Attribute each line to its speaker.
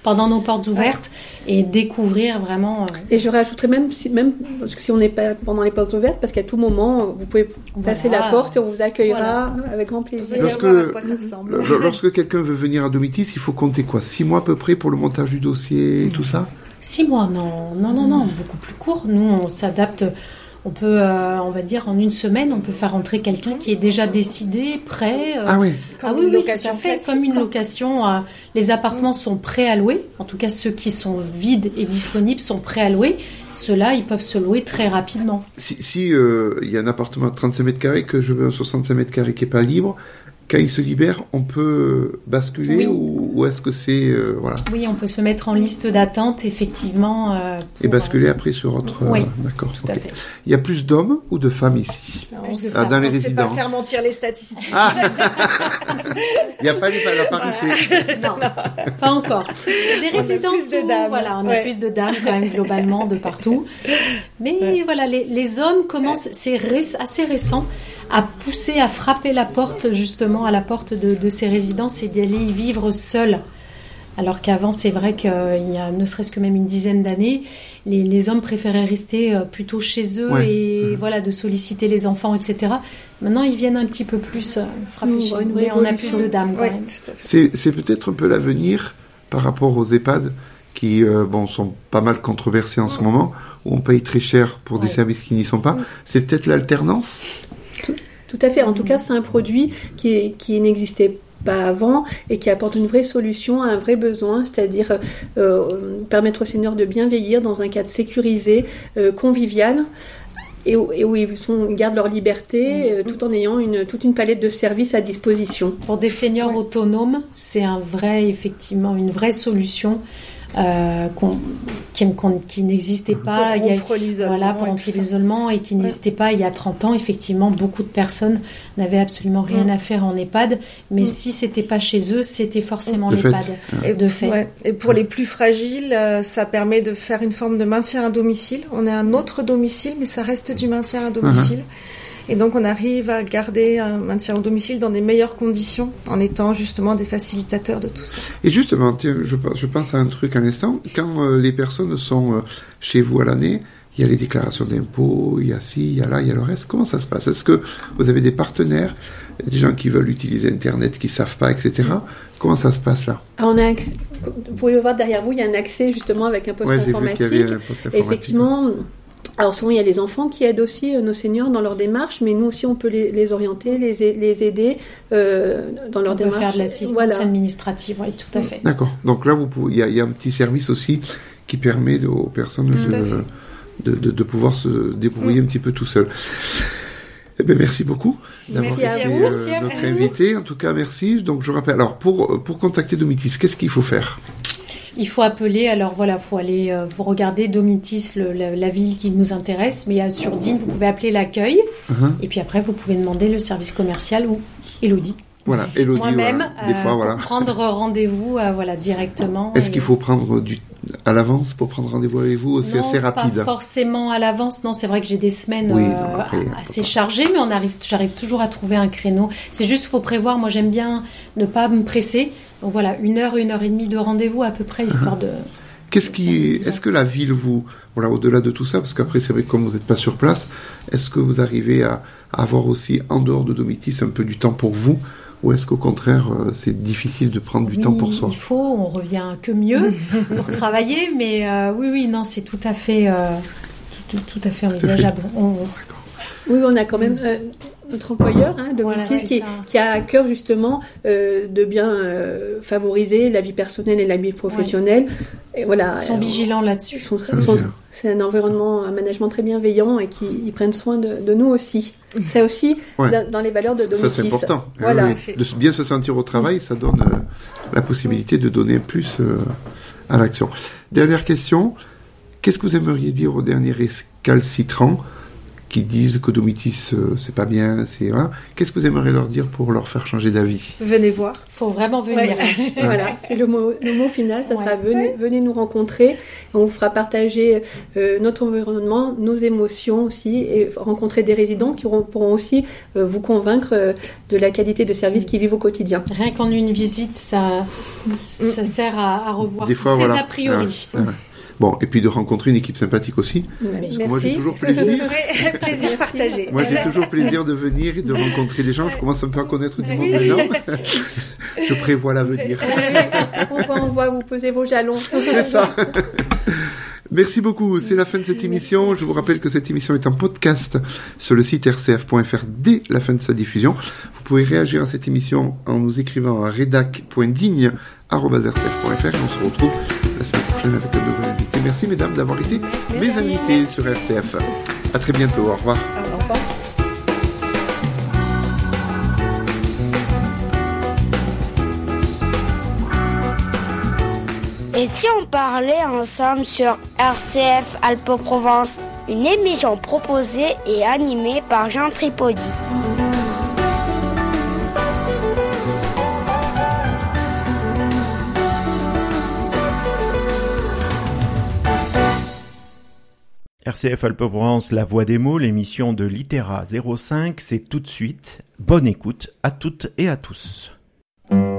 Speaker 1: pendant nos portes ouvertes et découvrir vraiment.
Speaker 2: Et je rajouterais même parce que si on n'est pas pendant les portes ouvertes, parce qu'à tout moment, vous pouvez passer la porte et on vous accueillera avec grand plaisir.
Speaker 3: Lorsque quelqu'un veut venir à Domitis, il faut compter quoi, 6 mois à peu près pour le montage du dossier et tout ça?
Speaker 1: 6 mois, non, beaucoup plus court. Nous, on s'adapte. On peut, on va dire, en une semaine, on peut faire rentrer quelqu'un qui est déjà décidé, prêt.
Speaker 3: Oui,
Speaker 1: tout à fait. Comme une location. Les appartements sont prêts à louer. En tout cas, ceux qui sont vides et disponibles sont prêts à louer. Ceux-là, ils peuvent se louer très rapidement.
Speaker 3: Si y a un appartement de 35 mètres carrés, que je veux un 65 mètres carrés qui n'est pas libre, quand il se libère, on peut basculer ou est-ce que c'est... voilà.
Speaker 1: Oui, on peut se mettre en liste d'attente, effectivement.
Speaker 3: Et basculer après sur autre...
Speaker 1: Oui,
Speaker 3: d'accord.
Speaker 1: Tout à fait.
Speaker 3: Il y a plus d'hommes ou de femmes ici dans les résidents?
Speaker 4: On ne sait pas faire mentir les statistiques.
Speaker 3: Il n'y a pas la parité.
Speaker 1: Non, pas encore. Des résidences où, on a plus de dames quand même globalement de partout. Mais voilà, les hommes commencent, c'est assez récent, à pousser, à frapper la porte, justement, à la porte de ces résidences et d'aller y vivre seuls. Alors qu'avant, c'est vrai qu'il y a ne serait-ce que même une dizaine d'années, les hommes préféraient rester plutôt chez eux et de solliciter les enfants, etc. Maintenant, ils viennent un petit peu plus frapper chez nous. Mais on a plus de dames quand même.
Speaker 3: C'est peut-être un peu l'avenir par rapport aux EHPAD qui sont pas mal controversés en ce moment, où on paye très cher pour des services qui n'y sont pas. C'est peut-être l'alternance?
Speaker 2: Tout à fait. En tout cas, c'est un produit qui n'existait pas avant et qui apporte une vraie solution à un vrai besoin, c'est-à-dire permettre aux seniors de bien vieillir dans un cadre sécurisé, convivial, et où ils gardent leur liberté tout en ayant toute une palette de services à disposition.
Speaker 1: Pour des seniors autonomes, c'est effectivement une vraie solution. Qui n'existait pas
Speaker 4: pour
Speaker 1: rompre l'isolement et qui n'existait pas il y a 30 ans. Effectivement, beaucoup de personnes n'avaient absolument rien à faire en EHPAD, mais si c'était pas chez eux, c'était forcément l'EHPAD de fait.
Speaker 4: Ouais. Et pour les plus fragiles, ça permet de faire une forme de maintien à domicile. On a un autre domicile, mais ça reste du maintien à domicile. Et donc, on arrive à garder un maintien au domicile dans des meilleures conditions, en étant justement des facilitateurs de tout ça.
Speaker 3: Et justement, je pense à un truc un instant. Quand les personnes sont chez vous à l'année, il y a les déclarations d'impôts, il y a ci, il y a là, il y a le reste. Comment ça se passe? Est-ce que vous avez des partenaires, des gens qui veulent utiliser Internet, qui ne savent pas, etc. Comment ça se passe là?
Speaker 2: Vous pouvez le voir derrière vous, il y a un accès justement avec un poste informatique. Effectivement... Alors souvent il y a les enfants qui aident aussi nos seniors dans leur démarche, mais nous aussi on peut les orienter, les aider dans leur démarche.
Speaker 1: On peut faire de l'assistance administrative, oui, tout à fait.
Speaker 3: D'accord. Donc là il y a un petit service aussi qui permet aux personnes de pouvoir se débrouiller un petit peu tout seul. Eh bien, merci beaucoup d'avoir été notre invité. En tout cas, merci. Donc je rappelle. Alors pour contacter Domitis, qu'est-ce qu'il faut faire?
Speaker 1: Il faut appeler, faut aller vous regarder Domitis, la ville qui nous intéresse, mais sur Digne, vous pouvez appeler l'accueil, et puis après, vous pouvez demander le service commercial ou Élodie.
Speaker 3: Voilà, Élodie,
Speaker 1: moi-même,
Speaker 3: des fois,
Speaker 1: pour prendre rendez-vous directement.
Speaker 3: Est-ce qu'il faut prendre à l'avance pour prendre rendez-vous avec vous? C'est assez rapide.
Speaker 1: Pas forcément à l'avance. Non, c'est vrai que j'ai des semaines assez chargées, mais j'arrive toujours à trouver un créneau. C'est juste qu'il faut prévoir. Moi, j'aime bien ne pas me presser. Donc voilà, 1 heure, 1 heure et demie de rendez-vous à peu près, histoire de...
Speaker 3: Est-ce que la ville au-delà de tout ça, parce qu'après c'est vrai que comme vous n'êtes pas sur place, est-ce que vous arrivez à avoir aussi, en dehors de Domitis, un peu du temps pour vous, ou est-ce qu'au contraire, c'est difficile de prendre du temps pour soi?
Speaker 1: On revient que mieux pour travailler, mais non, c'est tout à fait envisageable.
Speaker 2: Oui, on a quand même notre employeur, Domitis, qui a à cœur justement de bien favoriser la vie personnelle et la vie professionnelle. Et voilà,
Speaker 1: ils sont vigilants là-dessus.
Speaker 2: C'est un environnement, un management très bienveillant et ils prennent soin de nous aussi. C'est aussi dans les valeurs de Domitis.
Speaker 3: Ça, c'est important.
Speaker 2: Voilà.
Speaker 3: De bien se sentir au travail, ça donne la possibilité de donner plus à l'action. Dernière question. Qu'est-ce que vous aimeriez dire au dernier récalcitrant qui disent que Domitis c'est pas bien, qu'est-ce que vous aimeriez leur dire pour leur faire changer d'avis?
Speaker 4: Venez voir.
Speaker 1: Faut vraiment venir.
Speaker 2: Ouais. Voilà, c'est le mot final, ça sera venez nous rencontrer, on vous fera partager notre environnement, nos émotions aussi, et rencontrer des résidents qui pourront aussi vous convaincre de la qualité de service qu'ils vivent au quotidien.
Speaker 1: Rien qu'en une visite, ça sert à revoir
Speaker 3: des fois,
Speaker 1: ces a priori.
Speaker 3: Bon, et puis de rencontrer une équipe sympathique aussi.
Speaker 2: Merci.
Speaker 3: Moi, j'ai toujours plaisir.
Speaker 4: Plaisir partagé.
Speaker 3: Moi, j'ai toujours plaisir de venir et de rencontrer des gens. Je commence un peu à connaître du monde maintenant. Je prévois l'avenir.
Speaker 2: On voit, vous posez vos jalons.
Speaker 3: C'est ça. Merci beaucoup, c'est la fin de cette émission. Je vous rappelle que cette émission est en podcast sur le site rcf.fr dès la fin de sa diffusion. Vous pouvez réagir à cette émission en nous écrivant à redac.digne@rcf.fr et on se retrouve la semaine prochaine avec un nouvel invité. Merci mesdames d'avoir été mes invités sur RCF. À très bientôt, au revoir.
Speaker 4: Au revoir.
Speaker 5: Et si on parlait ensemble sur RCF Alpes-Provence, une émission proposée et animée par Jean Tripodi.
Speaker 6: RCF Alpes-Provence, la voix des mots, l'émission de Littéra 05, c'est tout de suite. Bonne écoute à toutes et à tous.